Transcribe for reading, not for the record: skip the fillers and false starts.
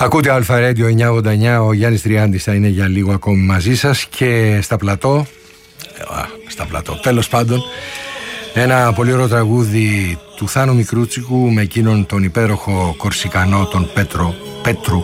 Ακούτε Αλφα Radio 989, ο Γιάννης Τριάντης θα είναι για λίγο ακόμη μαζί σας και στα πλατό, τέλος πάντων, ένα πολύ ωραίο τραγούδι του Θάνου Μικρούτσικου με εκείνον τον υπέροχο κορσικανό τον Πέτρου